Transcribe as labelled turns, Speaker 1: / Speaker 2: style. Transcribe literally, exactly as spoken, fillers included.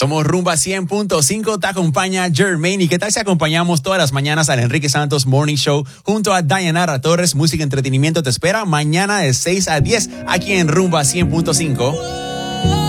Speaker 1: Somos Rumba cien punto cinco, te acompaña Jermaine. ¿Y qué tal si acompañamos todas las mañanas al Enrique Santos Morning Show junto a Dayanara Torres? Música y entretenimiento te espera mañana de seis a diez aquí en Rumba cien punto cinco.